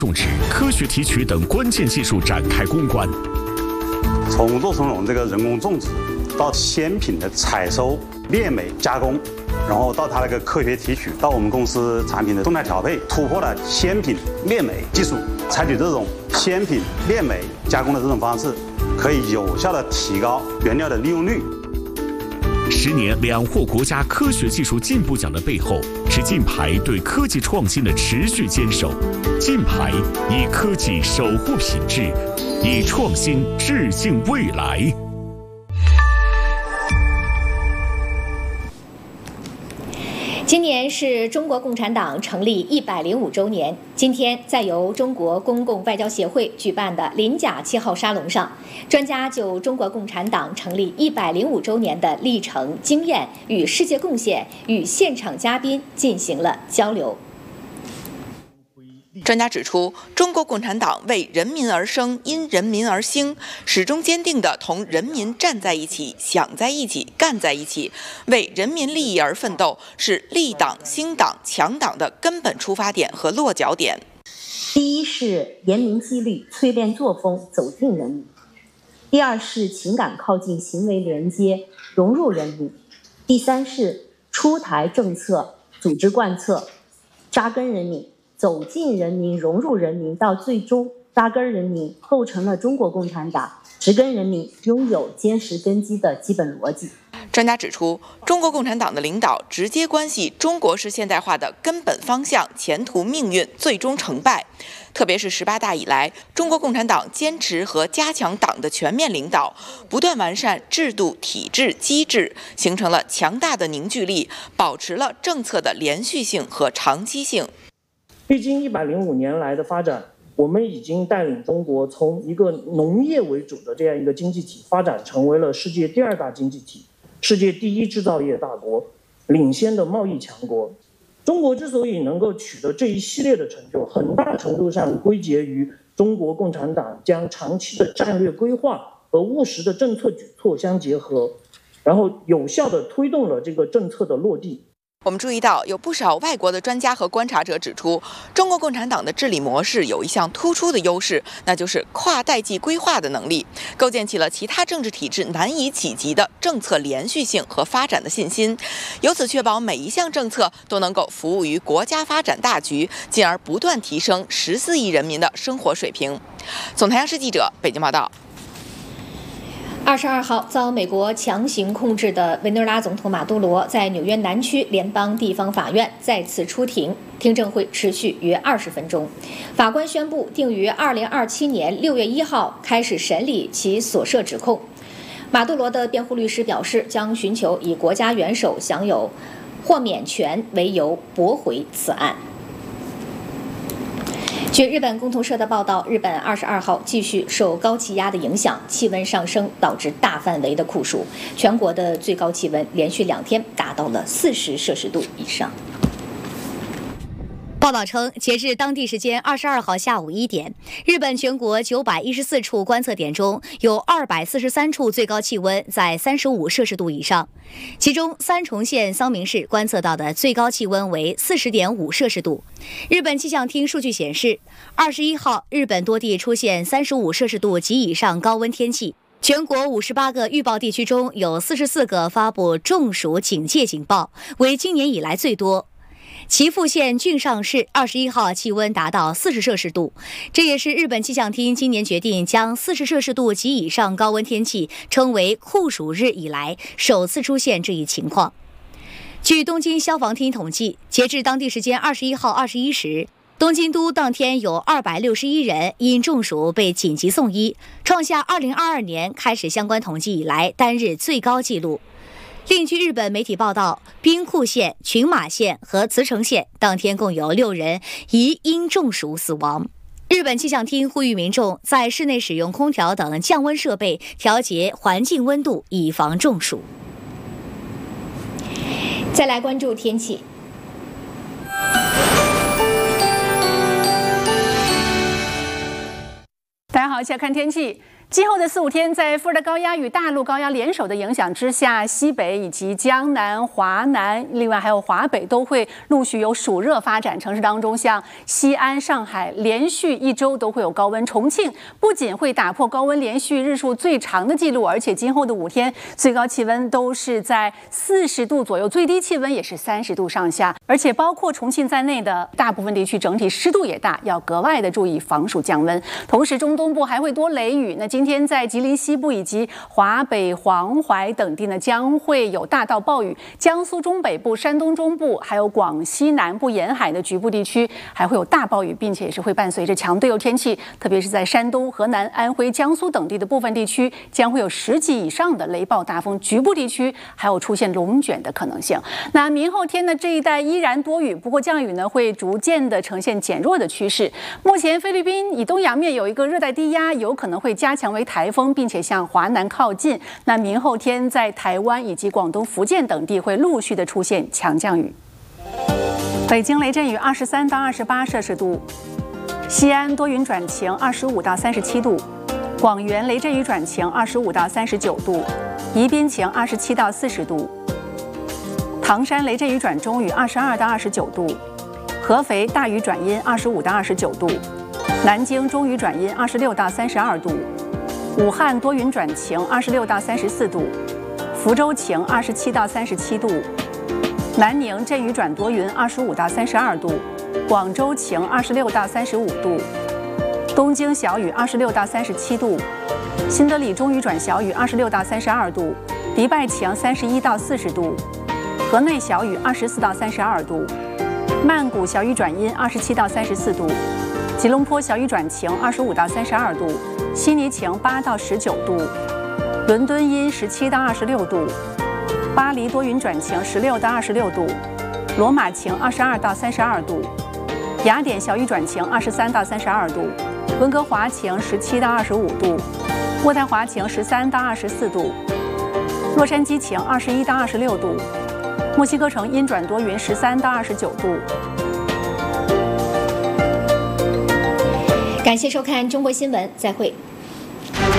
种植、科学提取等关键技术展开攻关。 从肉苁蓉这个人工种植到鲜品的采收、炼美、加工，然后到它那个科学提取，到我们公司产品的动态调配，突破了鲜品炼美技术，采取这种鲜品炼美加工的这种方式，可以有效的提高原料的利用率。 10年2获国家科学技术进步奖的背后，是金牌对科技创新的持续坚守。金牌以科技守护品质，以创新致敬未来。 今年是中国共产党成立105周年。今天，在由中国公共外交协会举办的临甲7号沙龙上，专家就中国共产党成立105周年的历程、经验与世界贡献与现场嘉宾进行了交流。 专家指出，中国共产党为人民而生，因人民而兴，始终坚定地同人民站在一起、想在一起、干在一起，为人民利益而奋斗，是立党、兴党、强党的根本出发点和落脚点。 第一是严明纪律、淬炼作风，走进人民；第二是情感靠近、行为连接，融入人民；第三是出台政策、组织贯彻，扎根人民。走进人民，融入人民，到最终扎根人民，构成了中国共产党植根人民、拥有坚实根基的基本逻辑。 专家指出，中国共产党的领导直接关系中国式现代化的根本方向、前途命运、最终成败。特别是18大以来，中国共产党坚持和加强党的全面领导，不断完善制度、体制、机制，形成了强大的凝聚力，保持了政策的连续性和长期性。 历经105年来的发展，我们已经带领中国从一个农业为主的这样一个经济体，发展成为了世界第2大经济体，世界第1制造业大国，领先的贸易强国。中国之所以能够取得这一系列的成就，很大程度上归结于中国共产党将长期的战略规划和务实的政策举措相结合，然后有效地推动了这个政策的落地。 我们注意到，有不少外国的专家和观察者指出，中国共产党的治理模式有一项突出的优势，那就是跨代际规划的能力，构建起了其他政治体制难以企及的政策连续性和发展的信心，由此确保每一项政策都能够服务于国家发展大局，进而不断提升14亿人民的生活水平。总台央视记者北京报道。 22号，遭美国强行控制的委内瑞拉总统马杜罗在纽约南区联邦地方法院再次出庭，听证会持续约20分钟。法官宣布定于2027年6月1号开始审理其所涉指控。马杜罗的辩护律师表示，将寻求以国家元首享有豁免权为由驳回此案。据日本共同社的报道，日本22号继续受高气压的影响，气温上升导致大范围的酷暑，全国的最高气温连续2天达到了40摄氏度以上。报道称，截至当地时间22号下午1点，日本全国914处观测点中有243处最高气温在35摄氏度以上，其中三重县桑明市观测到的最高气温为40.5摄氏度。日本气象厅数据显示，21号日本多地出现35摄氏度及以上高温天气。全国58个预报地区中有44个发布中暑警戒警报，为今年以来最多。岐阜县郡上市21号气温达到40摄氏度，这也是日本气象厅今年决定将40摄氏度及以上高温天气称为酷暑日以来首次出现这一情况。据东京消防厅统计，截至当地时间21号21时，东京都当天有261人因中暑被紧急送医，创下2022年开始相关统计以来单日最高纪录。另据日本媒体报道，兵库县、群马县和茨城县当天共有6人疑因中暑死亡。日本气象厅呼吁民众在室内使用空调等降温设备调节环境温度，以防中暑。再来关注天气。 大家好，一起来看天气。 今后的4、5天，在副热带高压与大陆高压联手的影响之下，西北以及江南、华南，另外还有华北都会陆续有暑热发展。城市当中，像西安、上海，连续1周都会有高温。重庆不仅会打破高温连续日数最长的记录，而且今后的5天最高气温都是在40度左右，最低气温也是30度上下。而且包括重庆在内的大部分地区，整体湿度也大，要格外的注意防暑降温。同时，中东部还会多雷雨。那今天在吉林西部以及华北、黄淮等地呢，将会有大到暴雨。江苏中北部、山东中部，还有广西南部沿海的局部地区还会有大暴雨，并且也是会伴随着强对流天气，特别是在山东、河南、安徽、江苏等地的部分地区，将会有10级以上的雷暴大风，局部地区还有出现龙卷的可能性。那明后天呢，这一带依然多雨，不过降雨呢会逐渐的呈现减弱的趋势。目前菲律宾以东洋面有一个热带低压，有可能会加强为台风，并且向华南靠近。那明后天在台湾以及广东、福建等地会陆续的出现强降雨。北京雷阵雨23到28摄氏度，西安多云转晴25到37度，广元雷阵雨转晴25到39度，宜宾晴27到40度，唐山雷阵雨转中雨22到29度，合肥大雨转阴25到29度，南京中雨转阴26到32度，武汉多云转晴26到34度，福州晴27到37度，南宁阵雨转多云25到32度，广州晴26到35度，东京小雨26到37度，新德里中雨转小雨26到32度，迪拜晴31到40度，河内小雨24到32度，曼谷小雨转阴27到34度，吉隆坡小雨转晴25到32度，悉尼晴8到19度，伦敦阴17到26度，巴黎多云转晴16到26度，罗马晴22到32度，雅典小雨转晴23到32度，温哥华晴17到25度，渥太华晴13到24度，洛杉矶晴21到26度，墨西哥城阴转多云13到29度。 感谢收看中国新闻，再会。